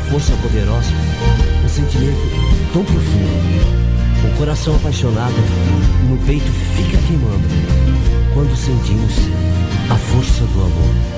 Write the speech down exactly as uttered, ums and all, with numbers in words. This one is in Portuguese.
força poderosa, um sentimento tão profundo. O coração apaixonado no peito fica queimando quando sentimos a força do amor.